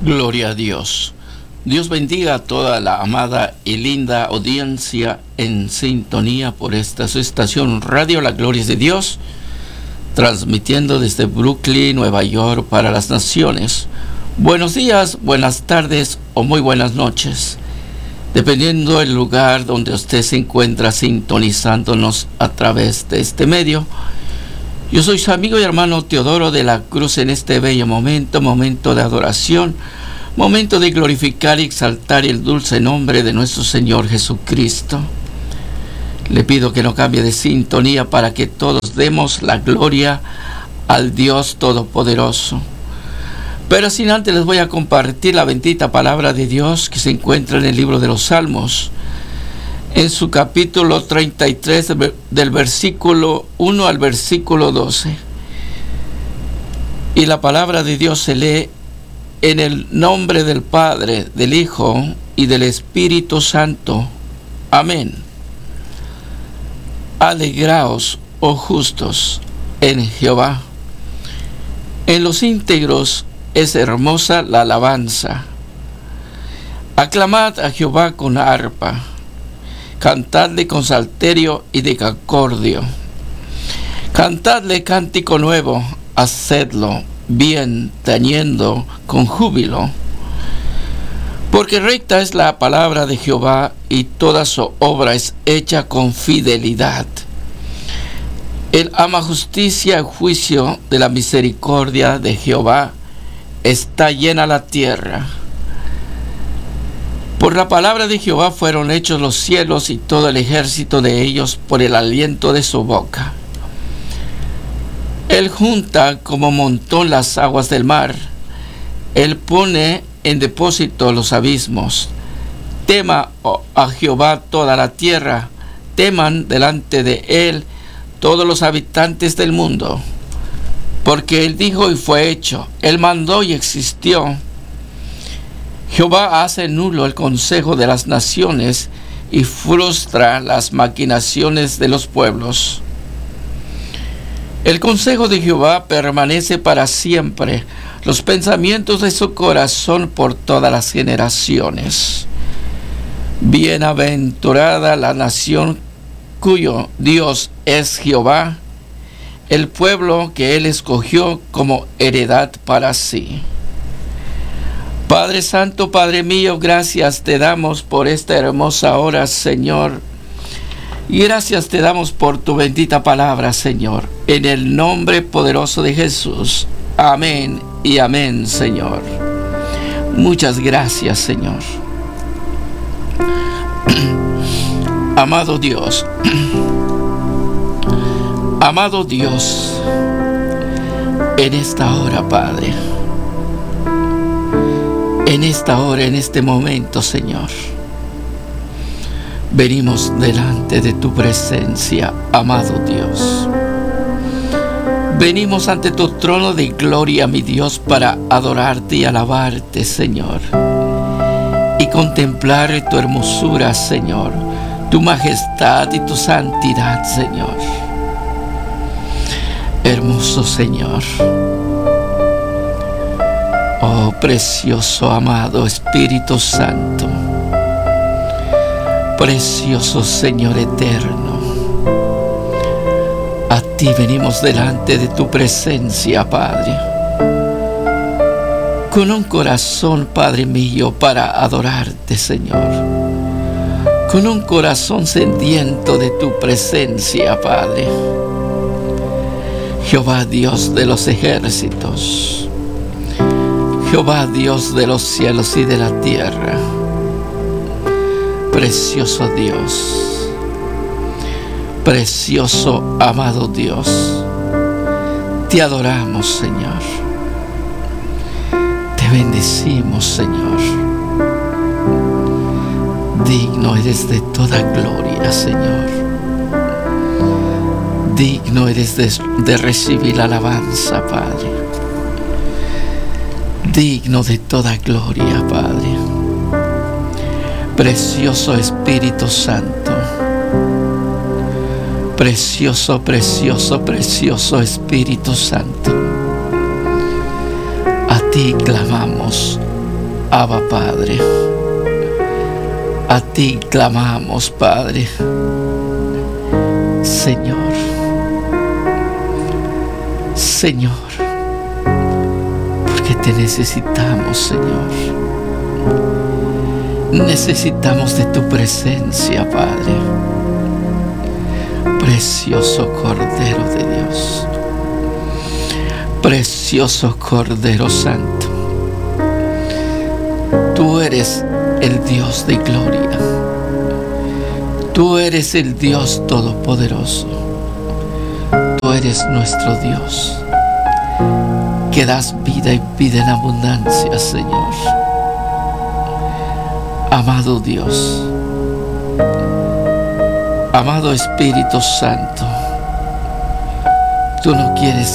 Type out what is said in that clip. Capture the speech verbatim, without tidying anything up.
Gloria a Dios. Dios bendiga a toda la amada y linda audiencia en sintonía por esta su estación Radio La Gloria de Dios, transmitiendo desde Brooklyn, Nueva York, para las naciones. Buenos días, buenas tardes o muy buenas noches, dependiendo del lugar donde usted se encuentra sintonizándonos a través de este medio. Yo soy su amigo y hermano Teodoro de la Cruz en este bello momento, momento de adoración, momento de glorificar y exaltar el dulce nombre de nuestro Señor Jesucristo. Le pido que no cambie de sintonía para que todos demos la gloria al Dios Todopoderoso. Pero sin antes les voy a compartir la bendita palabra de Dios que se encuentra en el libro de los Salmos, en su capítulo treinta y tres, del versículo uno al versículo doce. Y la palabra de Dios se lee: en el nombre del Padre, del Hijo y del Espíritu Santo. Amén. Alegraos, oh justos, en Jehová. En los íntegros es hermosa la alabanza. Aclamad a Jehová con arpa. Cantadle con salterio y de concordio. Cantadle cántico nuevo, hacedlo bien, tañendo con júbilo. Porque recta es la palabra de Jehová, y toda su obra es hecha con fidelidad. Él ama justicia y juicio, de la misericordia de Jehová está llena la tierra. Por la palabra de Jehová fueron hechos los cielos, y todo el ejército de ellos por el aliento de su boca. Él junta como montón las aguas del mar. Él pone en depósito los abismos. Tema a Jehová toda la tierra. Teman delante de él todos los habitantes del mundo. Porque él dijo y fue hecho. Él mandó y existió. Jehová hace nulo el consejo de las naciones y frustra las maquinaciones de los pueblos. El consejo de Jehová permanece para siempre, los pensamientos de su corazón por todas las generaciones. Bienaventurada la nación cuyo Dios es Jehová, el pueblo que él escogió como heredad para sí. Padre Santo, Padre mío, gracias te damos por esta hermosa hora, Señor. Y gracias te damos por tu bendita palabra, Señor. En el nombre poderoso de Jesús. Amén y amén, Señor. Muchas gracias, Señor. Amado Dios. Amado Dios. En esta hora, Padre. En esta hora, en este momento, Señor, venimos delante de tu presencia, amado Dios. Venimos ante tu trono de gloria, mi Dios, para adorarte y alabarte, Señor, y contemplar tu hermosura, Señor, tu majestad y tu santidad, Señor. Hermoso Señor. Oh, precioso, amado Espíritu Santo. Precioso Señor eterno. A ti venimos delante de tu presencia, Padre. Con un corazón, Padre mío, para adorarte, Señor. Con un corazón sediento de tu presencia, Padre. Jehová, Dios de los ejércitos. Jehová, Dios de los cielos y de la tierra. Precioso Dios. Precioso, amado Dios. Te adoramos, Señor. Te bendecimos, Señor. Digno eres de toda gloria, Señor. Digno eres de, de recibir la alabanza, Padre. Digno de toda gloria, Padre. Precioso Espíritu Santo. Precioso, precioso, precioso Espíritu Santo. A ti clamamos, Abba Padre, a ti clamamos, Padre. Señor, Señor, porque te necesitamos, Señor. Necesitamos de tu presencia, Padre. Precioso Cordero de Dios, precioso Cordero Santo, tú eres el Dios de gloria, tú eres el Dios todopoderoso, tú eres nuestro Dios, que das vida y vida en abundancia, Señor. Amado Dios, amado Espíritu Santo, tú no quieres